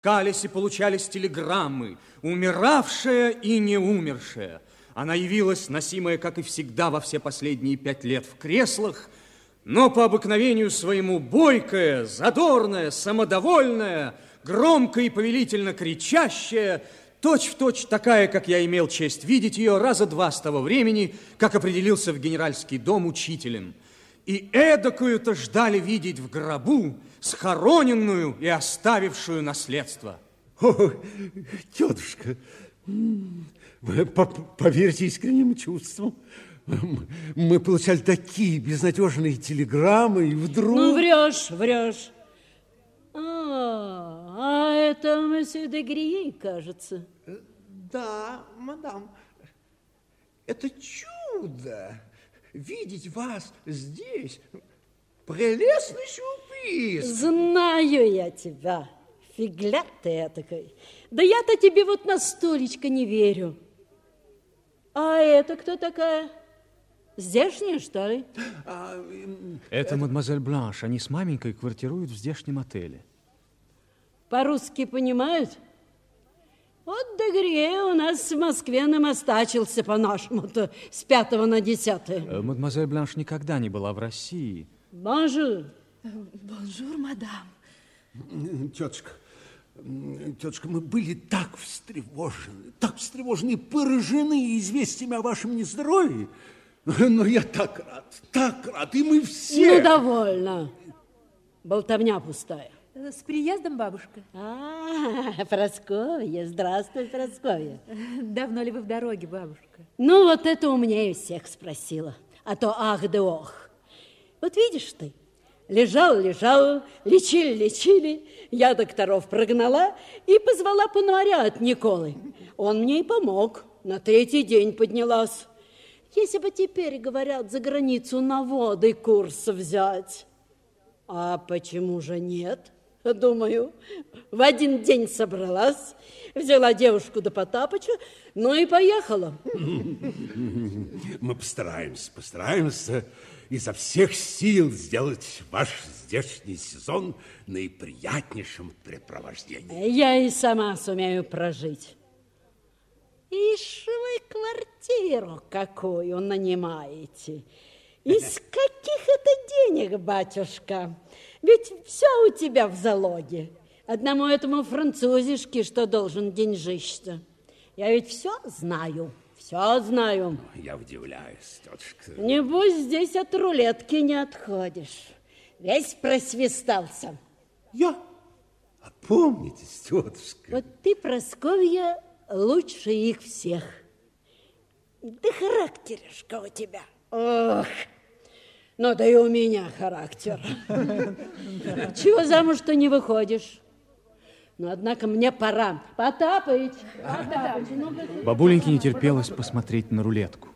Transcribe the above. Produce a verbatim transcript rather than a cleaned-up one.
Калисе получались телеграммы, умиравшая и не умершая. Она явилась, носимая, как и всегда, во все последние пять лет в креслах, но по обыкновению своему бойкая, задорная, самодовольная, громко и повелительно кричащая, точь-в-точь такая, как я имел честь видеть ее раза два с того времени, как определился в генеральский дом учителем. И эдакую-то ждали видеть в гробу, схороненную и оставившую наследство. О, тетушка, поверьте искренним чувствам, мы получали такие безнадежные телеграммы, и вдруг... Ну, врешь, врешь. А, а это месье де Грие, кажется. Да, мадам, это чудо. Видеть вас здесь, прелестный сюрприз. Знаю я тебя, фигляк ты этакой. Да я-то тебе вот на столечко не верю. А это кто такая? Здешняя, что ли? А, это, это мадемуазель Бланш. Они с маменькой квартируют в здешнем отеле. По-русски понимают? Вот де Грие у нас в Москве намостачился по-нашему-то с пятого на десятое. Мадемуазель Бланш никогда не была в России. Бонжур. Бонжур, мадам. Тетушка, тетушка, мы были так встревожены, так встревожены и поражены известиями о вашем нездоровье. Но я так рад, так рад, и мы все... Ну, довольно. Болтовня пустая. С приездом, бабушка. А, Прасковья, здравствуй, Прасковья. Давно ли вы в дороге, бабушка? Ну, вот это умнее всех спросила. А то ах да ох. Вот видишь ты, лежал, лежал, лечили, лечили. Я докторов прогнала и позвала пануаря от Николы. Он мне и помог. На третий день поднялась. Если бы теперь, говорят, за границу на воды курс взять. А почему же нет? Думаю, в один день собралась, взяла девушку до Потапыча, ну и поехала. Мы постараемся, постараемся изо всех сил сделать ваш здешний сезон наиприятнейшим препровождением. Я и сама сумею прожить. Ишь вы квартиру какую нанимаете. Из каких это денег, батюшка? Ведь все у тебя в залоге. Одному этому французишке, что должен деньжища. Я ведь все знаю, все знаю. Я удивляюсь, тетушка. Небось, здесь от рулетки не отходишь. Весь просвистался. Я? Опомнитесь, тетушка. Вот ты, Прасковья, лучше их всех. Да характеришка у тебя. Ох, ну да и у меня характер. Чего замуж-то не выходишь? Ну, однако мне пора. Потапыч, Потапыч. Бабуленьке не терпелось посмотреть на рулетку.